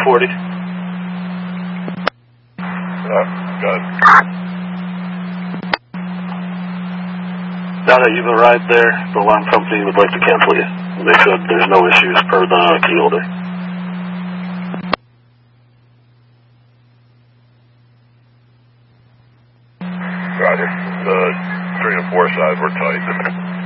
240. Got it. Now that you've arrived there, the alarm company would like to cancel you. They said there's no issues per the key holder. Roger. The 3 and 4 side, we're tight.